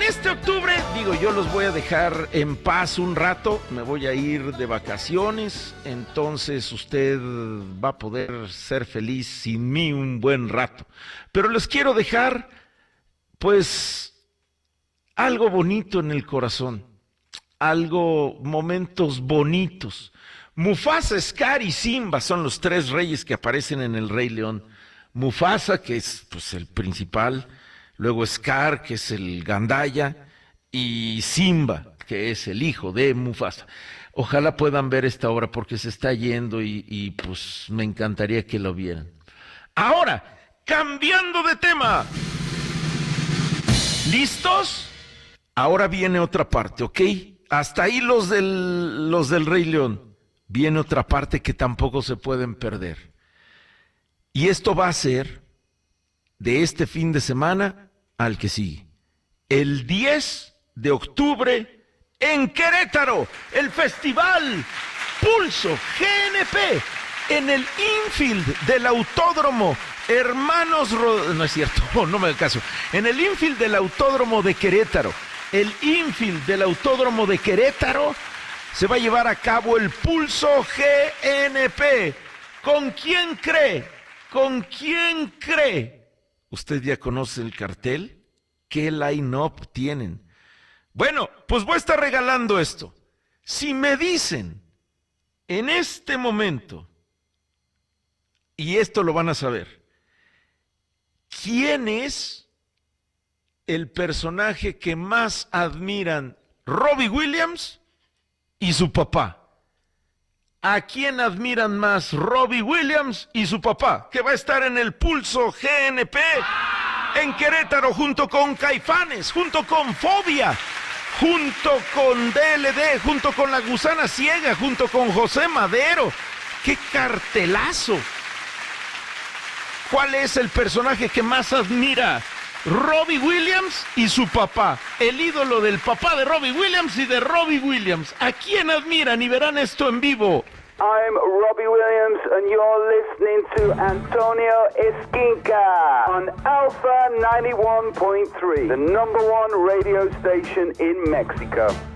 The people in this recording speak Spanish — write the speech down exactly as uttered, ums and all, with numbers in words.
este octubre, digo, yo los voy a dejar en paz un rato, me voy a ir de vacaciones, entonces usted va a poder ser feliz sin mí un buen rato. Pero les quiero dejar, pues, algo bonito en el corazón, algo, momentos bonitos. Mufasa, Scar y Simba son los tres reyes que aparecen en El Rey León. Mufasa, que es pues el principal, luego Scar, que es el gandaya, y Simba, que es el hijo de Mufasa. Ojalá puedan ver esta obra porque se está yendo y, y pues me encantaría que lo vieran. Ahora, cambiando de tema. ¿Listos? Ahora viene otra parte, ¿ok? Hasta ahí los del, los del Rey León. Viene otra parte que tampoco se pueden perder. Y esto va a ser de este fin de semana al que sigue. El diez de octubre en Querétaro, el festival Pulso G N P en el infield del Autódromo Hermanos Ro... No es cierto, no me haga caso. En el infield del Autódromo de Querétaro, el infield del Autódromo de Querétaro, se va a llevar a cabo el Pulso G N P. ¿Con quién cree? ¿Con quién cree? ¿Usted ya conoce el cartel? ¿Qué line-up tienen? Bueno, pues voy a estar regalando esto. Si me dicen en este momento, y esto lo van a saber, ¿quién es el personaje que más admiran Robbie Williams y su papá? ¿A quién admiran más Robbie Williams y su papá? Que va a estar en el Pulso G N P en Querétaro junto con Caifanes, junto con Fobia, junto con D L D, junto con La Gusana Ciega, junto con José Madero. ¡Qué cartelazo! ¿Cuál es el personaje que más admira Robbie Williams y su papá? El ídolo del papá de Robbie Williams y de Robbie Williams. ¿A quién admiran? Y verán esto en vivo. I'm Robbie Williams and you're listening to Antonio Esquinca on Alpha ninety-one point three, the number one radio station in Mexico.